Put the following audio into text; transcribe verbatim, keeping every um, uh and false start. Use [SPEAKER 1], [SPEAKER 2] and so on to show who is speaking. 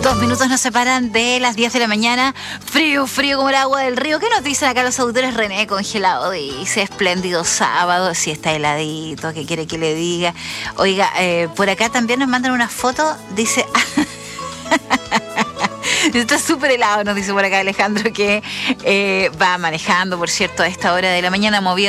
[SPEAKER 1] Dos minutos nos separan de las diez de la mañana. Frío, frío como el agua del río. ¿Qué nos dicen acá los auditores? René, congelado, dice. Espléndido sábado. Si está heladito, ¿qué quiere que le diga? Oiga, eh, por acá también nos mandan una foto. Dice... Está súper helado, nos dice por acá Alejandro, que eh, va manejando, por cierto, a esta hora de la mañana, moviendo